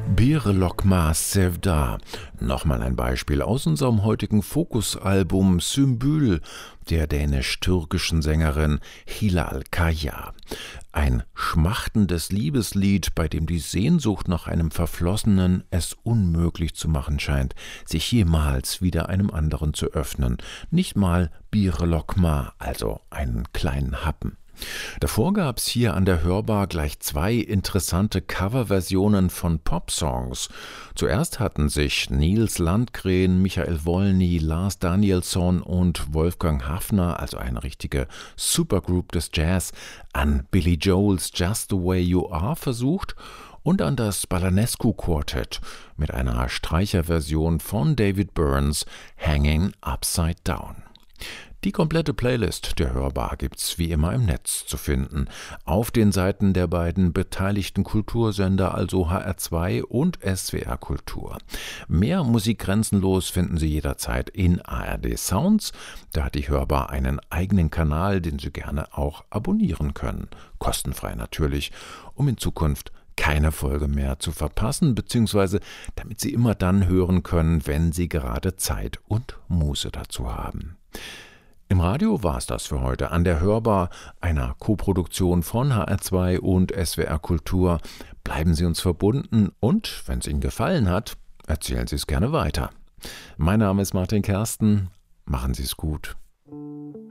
Bir Lokma Sevda. Nochmal ein Beispiel aus unserem heutigen Fokusalbum Symbol der dänisch-türkischen Sängerin Hilal Kaya. Ein schmachtendes Liebeslied, bei dem die Sehnsucht nach einem Verflossenen es unmöglich zu machen scheint, sich jemals wieder einem anderen zu öffnen. Nicht mal Bir Lokma, also einen kleinen Happen. Davor gab's hier an der Hörbar gleich zwei interessante Coverversionen von Popsongs. Zuerst hatten sich Nils Landgren, Michael Wolny, Lars Danielsson und Wolfgang Hafner, also eine richtige Supergroup des Jazz, an Billy Joels Just the Way You Are versucht und an das Balanescu Quartet mit einer Streicherversion von David Burns Hanging Upside Down. Die komplette Playlist der Hörbar gibt's wie immer im Netz zu finden, auf den Seiten der beiden beteiligten Kultursender, also HR2 und SWR Kultur. Mehr Musik grenzenlos finden Sie jederzeit in ARD Sounds. Da hat die Hörbar einen eigenen Kanal, den Sie gerne auch abonnieren können. Kostenfrei natürlich, um in Zukunft keine Folge mehr zu verpassen, beziehungsweise damit Sie immer dann hören können, wenn Sie gerade Zeit und Muße dazu haben. Im Radio war es das für heute an der Hörbar, einer Koproduktion von HR2 und SWR Kultur. Bleiben Sie uns verbunden und, wenn es Ihnen gefallen hat, erzählen Sie es gerne weiter. Mein Name ist Martin Kersten. Machen Sie es gut.